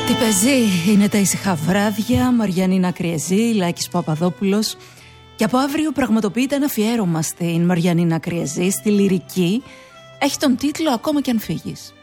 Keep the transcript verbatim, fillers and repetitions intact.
Τι παίζει, είναι τα ήσυχα βράδια. Μαριανίνα Κριεζή, Λάκης Παπαδόπουλος. Και από αύριο πραγματοποιείται ένα αφιέρωμα στην Μαριανίνα Κριεζή, στη λυρική. Έχει τον τίτλο «Ακόμα κι αν φύγεις».